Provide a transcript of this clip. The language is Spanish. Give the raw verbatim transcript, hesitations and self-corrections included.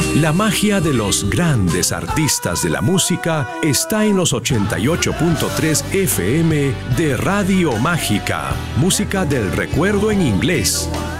La magia de los grandes artistas de la música está en los ochenta y ocho punto tres F M de Radio Mágica, música del recuerdo en inglés.